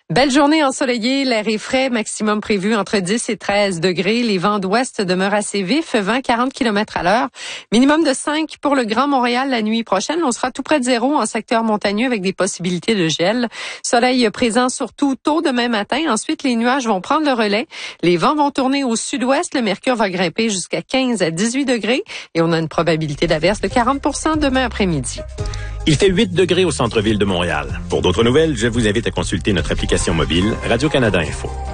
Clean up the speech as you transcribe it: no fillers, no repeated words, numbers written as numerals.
Belle journée ensoleillée, l'air est frais, maximum prévu entre 10 et 13 degrés. Les vents d'ouest demeurent assez vifs, 20-40 km à l'heure. Minimum de 5 pour le Grand Montréal la nuit prochaine. On sera tout près de zéro en secteur montagneux avec des possibilités de gel. Soleil présent surtout tôt demain matin. Ensuite, les nuages vont prendre le relais. Les vents vont tourner au sud-ouest. Le mercure va grimper jusqu'à 15 à 18 degrés. Et on a une probabilité d'averse de 40% demain après-midi. Il fait 8 degrés au centre-ville de Montréal. Pour d'autres nouvelles, je vous invite à consulter notre application mobile Radio-Canada Info.